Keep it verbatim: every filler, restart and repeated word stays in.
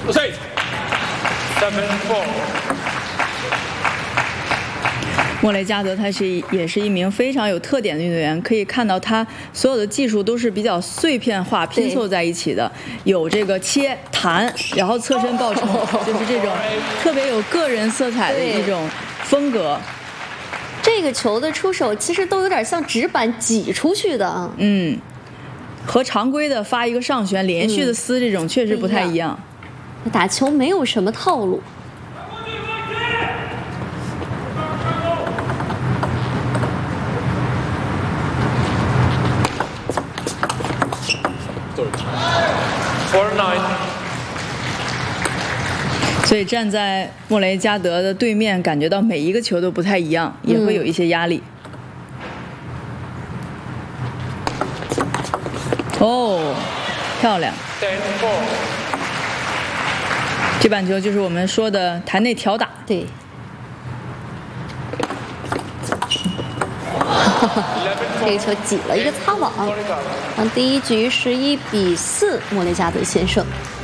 Save. Seven four. 莫雷加德他是也是一名非常有特点的运动员，可以看到他所有的技术都是比较碎片化拼凑在一起的，有这个切弹，然后侧身爆冲，就是这种特别有个人色彩的一种风格。 这个球的出手其实都有点像纸板挤出去的啊。 嗯，和常规的发一个上旋连续的撕这种确实不太一样。 嗯、打球没有什么套路。 Four nine. 所以站在莫雷加德的对面，感觉到每一个球都不太一样，也会有一些压力。嗯、哦，漂亮！ Ten four. 这板球就是我们说的台内挑打。 对。这个球挤了一个擦网，让第一局十一比四，莫雷加德先胜。